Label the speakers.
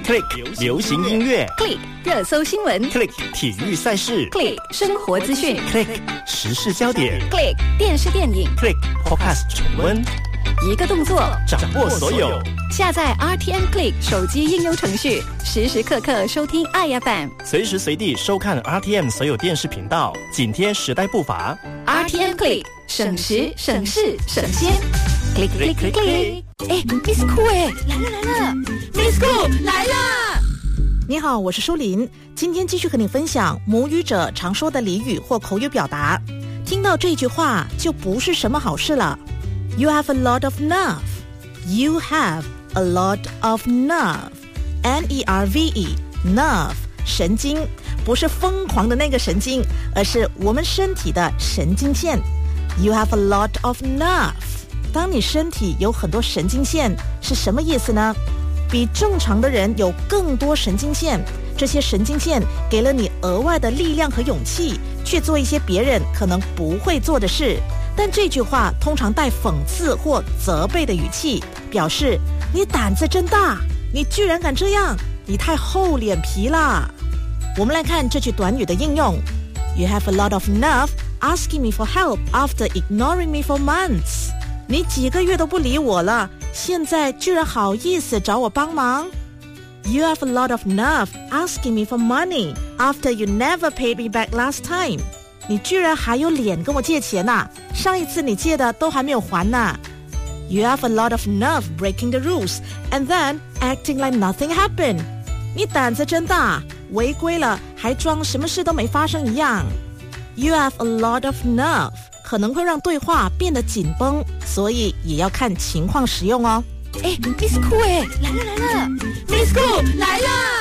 Speaker 1: Click 流行音乐
Speaker 2: Click 热搜新闻
Speaker 1: ，Click 体育赛事
Speaker 2: Click 生活资讯
Speaker 1: ，Click 时事焦点
Speaker 2: Click 电视电影
Speaker 1: ，Click Podcast 重温，
Speaker 2: 一个动作
Speaker 1: 掌握所有。
Speaker 2: 下载 RTM Click 手机应用程序，时时刻刻收听爱 FM，
Speaker 1: 随时随地收看 RTM 所有电视频道，紧贴时代步伐。
Speaker 2: RTM Click 省时省事省先 ，Click Click Click Click。哎 ，Miss Cool 哎，来了 ，Miss Cool 来啦！
Speaker 3: 你好，我是舒琳，今天继续和你分享母语者常说的俚语或口语表达。听到这句话就不是什么好事了。You have a lot of nerve. You have a lot of nerve. N-E-R-V-E. Nerve. 神经，不是疯狂的那个神经，而是我们身体的神经线。You have a lot of nerve. 当你身体有很多神经线，是什么意思呢？比正常的人有更多神经线，这些神经线给了你额外的力量和勇气，去做一些别人可能不会做的事。但这句话通常带讽刺或责备的语气，表示你胆子真大，你居然敢这样，你太厚脸皮啦。我们来看这句短语的应用。You have a lot of nerve asking me for help after ignoring me for months. 你几个月都不理我了，现在居然好意思找我帮忙。You have a lot of nerve asking me for money after you never paid me back last time. 你居然还有脸跟我借钱啊，上一次你借的都还没有还呢。You have a lot of nerve breaking the rules and then acting like nothing happened. 你胆子真大，违规了还装什么事都没发生一样。You have a lot of nerve 可能会让对话变得紧绷，所以也要看情况使用哦。
Speaker 2: 哎 ，Miss Cool 哎，来了 ，Miss Cool 来啦！